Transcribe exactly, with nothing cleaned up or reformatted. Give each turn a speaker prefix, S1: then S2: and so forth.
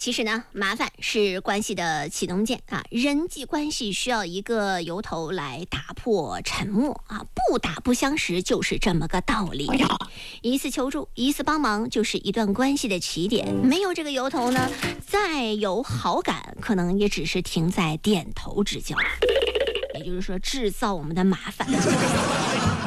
S1: 其实呢，麻烦是关系的启动键啊，人际关系需要一个由头来打破沉默啊，不打不相识就是这么个道理。一次求助，一次帮忙，就是一段关系的起点。没有这个由头呢，再有好感，可能也只是停在点头之交，也就是说，制造我们的麻烦。